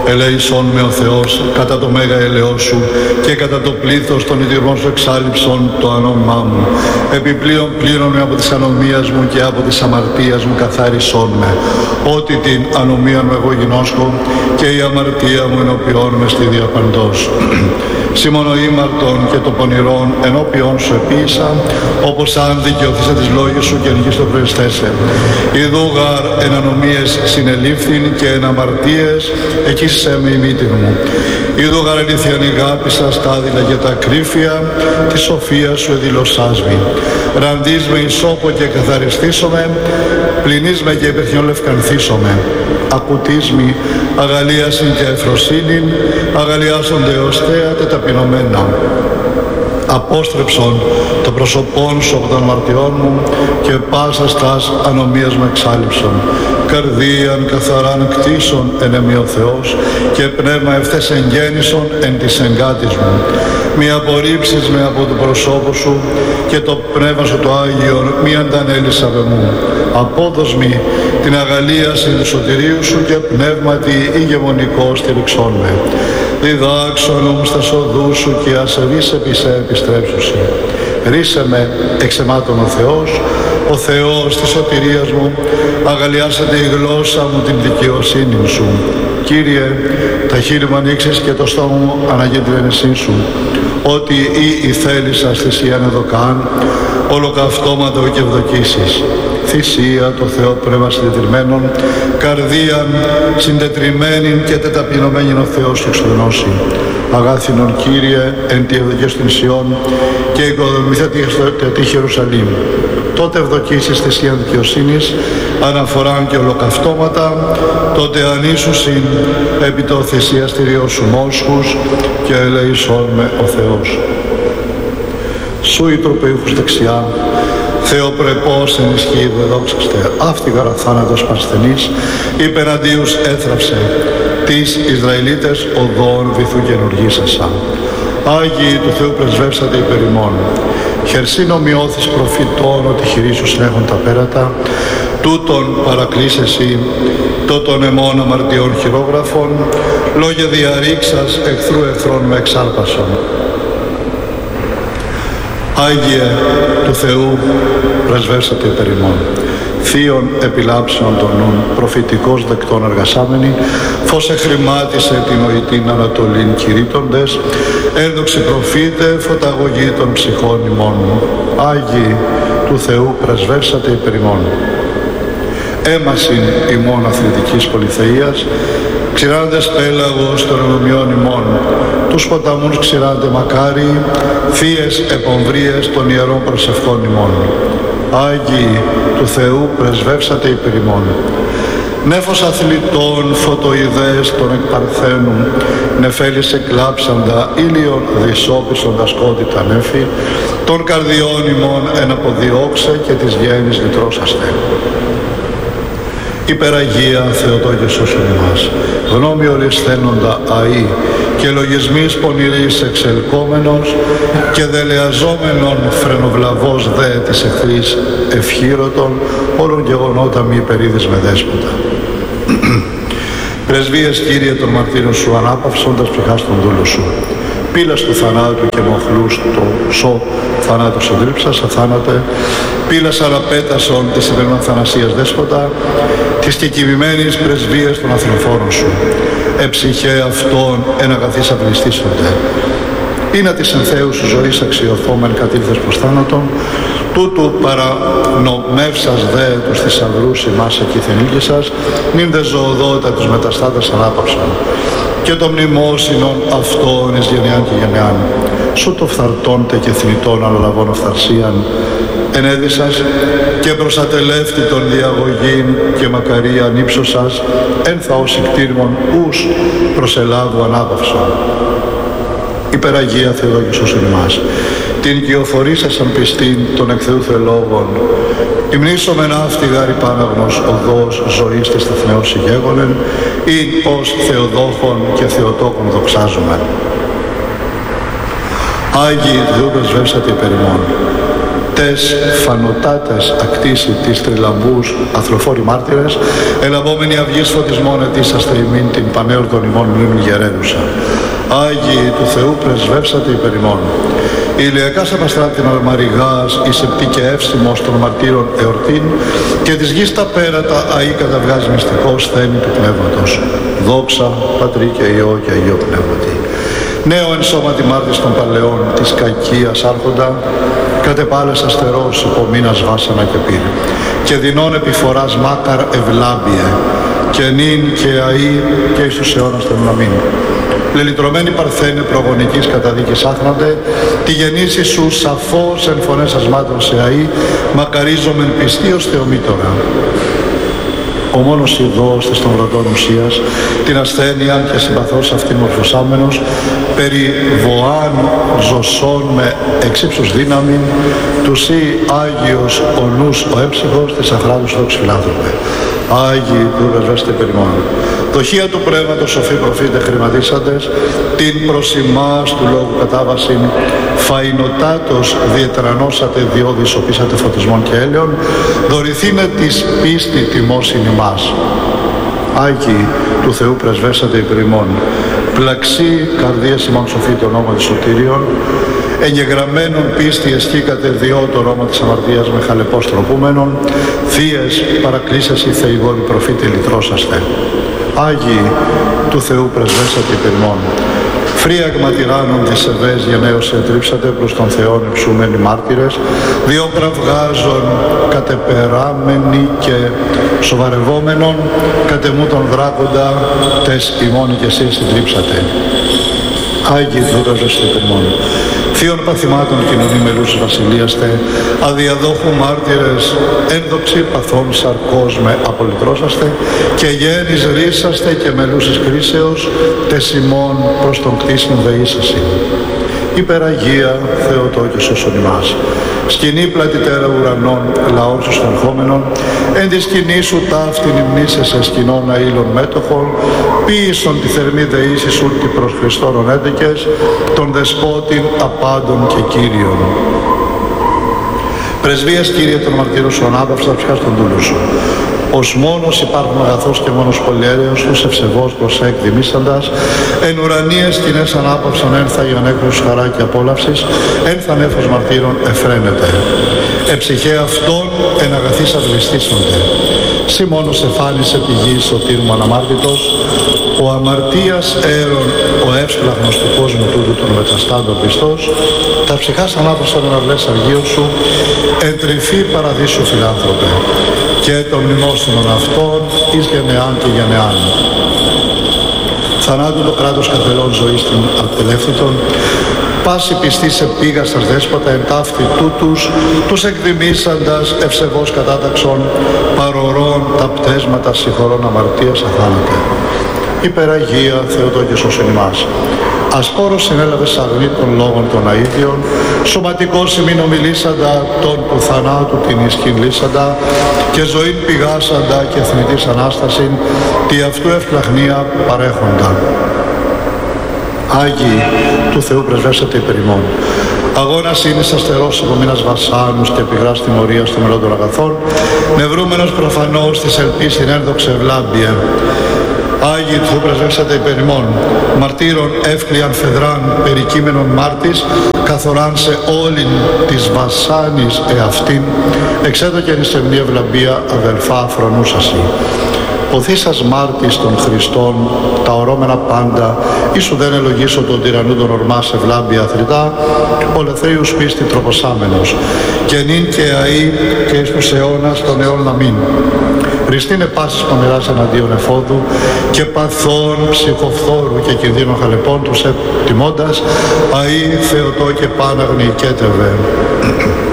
ελέησόν με ο Θεός κατά το μέγα ελαιό σου και κατά το πλήθος των ιδρυμών σου εξάλληψον το ανώμημά μου. Επιπλέον πλήρων με από της ανομίας μου και από της αμαρτίας μου καθάρισόν με. Ότι την ανομία μου εγώ γινώσκω και η αμαρτία μου ενώπιόν με στη διαπαντός. Σίμωνο ήμαρτον και το πονηρόν ενώπιον σου επίησα, όπως αν δικαιωθήσε τις λόγες σου και νικείς το προεστέσε. Ιδού γαρ εν ανομίες συνελήφθην και εν αμαρτίες εκείσσε με η μήτην μου. Ιδού γαρ αλήθειαν ηγάπησα στάδιλα για τα κρύφια τη σοφία σου εδηλωσάς μη. Ραντείς με ισόπο και καθαριστήσομαι, πληνείς με και υπερχιόν λευκανθήσομαι. Ακουτείς μη αγαλίασιν και εφροσύνην, αγαλιάσονται ως θέατε ταπεινωμένα. Απόστρεψον το προσωπόν σου από των αμαρτιών μου και πάσα στάς ανομίας μου εξάλληψον. Καρδίαν καθαράν κτίσον εν εμεί ο Θεός και πνεύμα ευθές εγγέννησον εν της εγκάτης μου. Μη απορρίψεις με από το προσώπο σου και το πνεύμα σου το Άγιον μη αντανέλεις απ' εμού. Απόδοσμη την αγαλίαση του σωτηρίου σου και πνεύματι ηγεμονικό στηριξόν με. Διδάξον όμως τα σοδού σου και ασεβείς επί σε επιστρέψουσι. Ρίσε με εξαιμάτων ο Θεός, ο Θεός της σωτηρίας μου, αγαλιάσατε η γλώσσα μου την δικαιοσύνη σου. Κύριε, τα χείλη μου ανοίξεις και το στόμα μου αναγεί την ενεσή σου. Ότι ή η θέλησα θυσίαν εδωκάν, ολοκαυτώματο και ευδοκίσεις. Θυσία το Θεό πνεύμα συντετριμμένον, καρδίαν συντετριμένην και τεταπεινωμένην ο Θεός σου εξοδενώσει. Αγάθινον Κύριε, εν τη ευδοκία των νησιών και οικοδομηθέτη τη Ιερουσαλήμ. Τότε ευδοκίσεις θυσίαν δικαιοσύνης, αναφοράν και ολοκαυτώματα, τότε ανήσουσιν επί το θυσιαστηριό σου μόσχους και ελεησόν με ο Θεός. Σου οι τροπεούχους δεξιά, Θεοπρεπώς ενισχύει δεδόξαστε, αύτηγαρα θάνατος παρσθενής, υπεραντίους έθραψε, τις Ισραηλίτες οδόν βυθού καινουργήσασα. Άγιοι του Θεού πρεσβεύσατε υπερ ημών. Χερσίν ομοιώθης προφητών ότι χειρίσου συνέχουν τα πέρατα, τούτον παρακλείσεσαι, τότον εμών αμαρτιών χειρόγραφων, λόγια διαρρήξας εχθρού εχθρών με εξάρπασον. Άγιε του Θεού πρεσβεύσατε υπερ ημών. Θείων επιλάψεων των νουν, προφητικός δεκτών εργασάμενοι, φως εχρημάτισε την νοητήν Ανατολήν κηρύττοντες, ένδοξη προφήτε, φωταγωγή των ψυχών ημών. Άγιοι του Θεού πρεσβεύσατε υπερ ημών. Έμασιν ημών αθλητικής πολυθείας, ξηράντες πέλαγος των ενομιών ημών, τους ποταμούς ξηράντε μακάρι, θείες επομβρίες των ιερών προσευχών ημών. Άγιοι του Θεού πρεσβεύσατε υπερ ημών. Νέφος αθλητών φωτοειδές των εκπαρθένων, νεφέλης εκλάψαντα, ήλιον δυσόπισοντα σκότητα νέφη, των καρδιών ημών εναποδιώξε και της γέννης λυτρώσαστε. Υπεραγία Θεοτόκε σώσον ημάς, γνώμη ολισθένοντα αΐ και λογισμής πονηρής εξελκόμενος και δελεαζόμενον φρενοβλαβός δε της εχθρής ευχήρωτων όλων γεγονότα μη υπερίδης με δέσποτα. Πρεσβείες Κύριε των μαρτύρων σου ανάπαυσοντας ψυχάς των δούλου σου. Πύλας του θανάτου και μοχλούς το σω θανάτος εντρίψας αθάνατε, πύλας αραπέτασον της υπερνών θανασίας δέσποτα, της κεκοιμημένης πρεσβείας των αθλοφόρων σου. Εψυχέ αυτών εν αγαθής αυλιστήσονται. Είναι της εν Θεού σου ζωής αξιοθόμεν κατήλθες προς θάνατον, τούτου παρανομεύσας δε τους θησαυρούς ημάς εκείθεν σας, νυν δε ζωοδότα τους μεταστάτες ανάπαυσαν. Και το μνημόσυνον αυτών εις γενεάν και γενεάν. Σου το φθαρτώντε και θνητών αναλαβών αυθαρσίαν, ενέδυσας και προστατελεύτη των διαγωγήν και μακαρίαν ύψωσας, εν θα ως ικτήρμον ους προσελάβου ανάπαυσον. Υπεραγία Θεοδόκη σώσον ημάς, την κυοφορήσασαν πιστήν των εκ Θεού θελόγων, υμνήσομεν αύτηγαρ υπάναγνος οδός ζωής της τεθνεώς ηγέγονεν, ή ως Θεοδόχων και Θεοτόκων δοξάζομεν. Άγιοι Θεού πρεσβεύσατε υπερ ημών. τες φανοτάτες ακτίσει της τριλαμπούς αθροφόροι μάρτυρες, ελαβόμενοι αυγής φωτισμών ετήσαστε ημίν την πανέορτον ημών μνήμην γεραίνουσα. Άγιοι του Θεού πρεσβεύσατε υπερ ημών. Η ηλιακάς απαστράπτην αρμαριγάς, η σεπτή και εύσημος των μαρτύρων εορτήν και της γης τα πέρατα αή καταβγάζει μυστικός θέμη του Πνεύματος. Δόξα Πατρί και Υιό και Αγίο Πνεύματι. Νέο εν σώματι μάρτης των παλαιών της κακίας άρχοντα, κατεπάλες αστερός υπομείνας βάσανα και πύρ. Και δεινών επιφοράς μάκαρ ευλάμπιε, και νυν και αή και εις τους αιώνας των αμήν. Λελυτρωμένοι παρθένε προγονικής καταδίκης άχνονται, τη γεννήση σου σαφώς εν φωνές ασμάτων σε αή, μακαρίζομεν πιστίος Θεομήτωρα. Ο μόνος ειδός της των βρατών ουσίας, την ασθένεια και συμπαθώς αυτήν μορφωσάμενος, περί βοάν ζωσών με εξύψους δύναμην, τους ή Άγιος ο νους ο έμψυχος της αχράντους δόξης φιλάνθρωπε. Άγιοι του πρεσβεύστε περιμόν. Δοχεία του Πνεύματος σοφοί προφήτε χρηματίσαντες, την προς ημάς του λόγου κατάβασιν, φαϊνοτάτος διετρανώσατε διόδης οπίσατε φωτισμών και έλεων, δωρηθήνε της πίστη τιμώσιν ημάς. Άγιοι του Θεού πρεσβεύσατε υπερ ημών. Πλαξί καρδίες ημών σοφοί το όνομα της σωτήριον, εγγεγραμμένων πίστη εσκήκατε διό το όνομα της αμαρτίας με χαλεπός τροπούμενων, θείες παρακλήσες οι θεηγόροι προφήτε λυτρώσαστε. Άγιοι του Θεού πρεσβεύσατε υπερ ημών. Φρίαγμα τυράννων της Εβές γενναίως εντρίψατε προς τον Θεόν υψούμενοι μάρτυρες, διό κραυγάζων κατεπεράμενοι και σοβαρευόμενων, κατεμού τον δράκοντα τες ημών και εσείς συντρίψατε. Άγιοι του πρεσβεύσατε υπερ ημών. Θείων παθημάτων κοινωνή μελούς βασιλείαστε, αδιαδόχου μάρτυρες, ένδοξοι παθών σαρκός με απολυτρώσαστε και γέννης ρίσαστε και μελούσης κρίσεως, τες ημών προς τον κτίσιν δεήσασιν. Υπεραγία Θεοτό και σώσον ημάς. Σκηνή πλατητέρα ουρανών, λαός σου στενχόμενων, εν τη σκηνή σου ταύτην υμνήσεσαι σκηνών αήλων μέτοχων, ποίησον τη θερμή δεήση σου τη προς Χριστόν έντεκες, τον δεσπότην απάντων και Κύριον. Πρεσβείας Κύριε των μαρτύρων σου ανάδαυσα ψυχάς των δούλου σου. Ως μόνος υπάρχουν αγαθός και μόνος πολυέρεος, τους ευσεβώς προς εκδημήσαντας, εν ουρανίες σκηνές ανάπαυσαν ένθα ιονέκρους χαρά και απόλαυσης, ένθα νέφος μαρτύρων εφραίνεται. Εψυχέ αυτών εν αγαθής αδριστήσονται. Σύ μόνος εφάνισε τη γη σωτήρ μου αναμάρτητος, ο αμαρτίας έρων ο εύσπλαχνος του κόσμου τούτου των μεταστάντων πιστός, τα ψυχάς ανάπαυσαν εναυλές αργίου σου, εν τρυφή παραδείσου φιλάνθρωπε, και των μνημόσυνων αυτών εις γενεάν και γενεάν. Θανάτου το κράτος καθελών ζωής την αρτελεύθυτον, πάση πιστή σε πήγα στας δέσποτα εν ταύτη τούτους, τους εκδημήσαντας ευσεβώς κατάταξον, παρορών τα πτέσματα συγχωρών αμαρτίας αθάνατε. Υπεραγία Θεοτό και σώσον ημάς. Ασπόρος συνέλαβες αγνή των λόγων των αΐδιων, σωματικός ημίν ομιλήσαντα των του θανάτου την ισχύν λύσαντα και ζωήν πηγάσαντα και θνητής Ανάστασιν, τη αυτού ευπλαχνία παρέχοντα. Άγιοι του Θεού πρεσβεύσατε υπερ ημών. Αγώνας είναι αστερός υπομείνας βασάνους και επιγράς τιμωρίας των μελών των αγαθών, νευρούμενος προφανώς της ελπίσιν ένδοξε ευλάμπια. Άγιοι του πρεσβεύσατε υπερ ημών, μαρτύρων εύκλειαν φεδράν περικείμενον μάρτης, καθοράν σε όλην της βασάνης εαυτήν, εξέδωκεν εις εμνή ευλαμπία αδελφά αφρονούσασι. Ποθήσας μάρτης των Χριστών, τα ορώμενα πάντα, ίσου δεν ελογίσω τον τυραννού των ορμάς ευλάμπια αθλητά, ο λεθρείους πίστη τροποσάμενος, και νυν και αή και εις τους αιώνας των αιώνων αμήν. Ριστήνε πάσης πονηράς εναντίον εφόδου και παθών ψυχοφθόρου και κινδύνων χαλεπών τους τιμώντας, αή Θεοτό και πάναγνη κέτευε.